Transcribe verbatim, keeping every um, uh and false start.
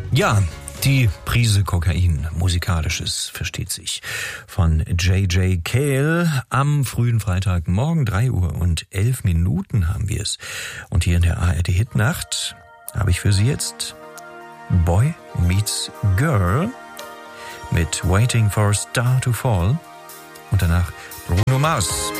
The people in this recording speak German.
Ja, die Prise Kokain, musikalisches, versteht sich, von J J Cale am frühen Freitagmorgen, drei Uhr und elf Minuten haben wir es. Und hier in der A R D Hitnacht habe ich für Sie jetzt Boy Meets Girl mit Waiting for a Star to Fall und danach Bruno Mars.